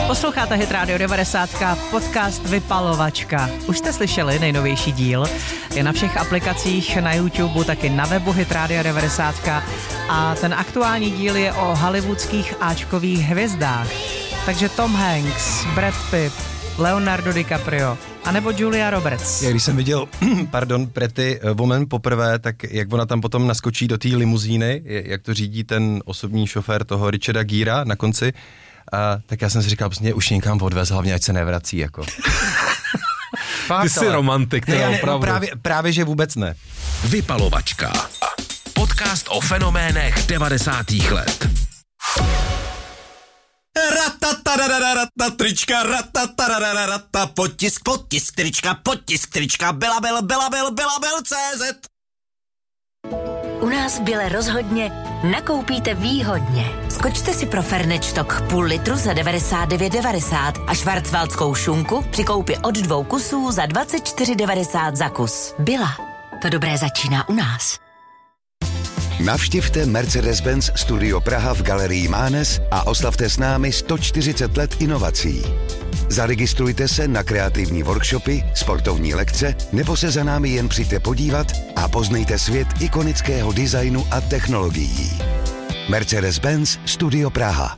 Posloucháte Hit Radio 90, podcast Vypalovačka. Už jste slyšeli nejnovější díl? Je na všech aplikacích, na YouTube, taky na webu Hit Radio 90. A ten aktuální díl je o hollywoodských áčkových hvězdách. Takže Tom Hanks, Brad Pitt, Leonardo DiCaprio, anebo Julia Roberts. Když jsem viděl, Pretty Woman poprvé, tak jak ona tam potom naskočí do té limuzíny, jak to řídí ten osobní šofér toho Richarda Gera na konci, tak já jsem si říkal, prostě už někam odvez, hlavně ať se nevrací, jako. Fakt, ty jsi romantik, teda opravdu. Právě, že vůbec ne. Vypalovačka. Podcast o fenoménech 90. let. Trička, potisk, trička, Belabel.cz. U nás v Bile rozhodně nakoupíte výhodně. Skočte si pro Fernečtok půl litru za 99,90 a švarcvaldskou šunku při koupi od 2 kusů za 24,90 za kus. Bila. To dobré začíná u nás. Navštivte Mercedes-Benz Studio Praha v Galerii Mánes a oslavte s námi 140 let inovací. Zaregistrujte se na kreativní workshopy, sportovní lekce nebo se za námi jen přijďte podívat a poznejte svět ikonického designu a technologií. Mercedes-Benz Studio Praha.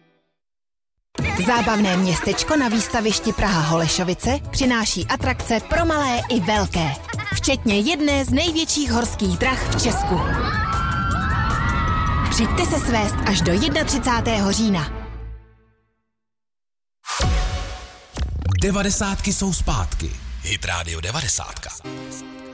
Zábavné městečko na výstavišti Praha Holešovice přináší atrakce pro malé i velké, včetně jedné z největších horských drah v Česku. Přijďte se svést až do 31. října. 90 jsou zpátky. Hit Radio 90.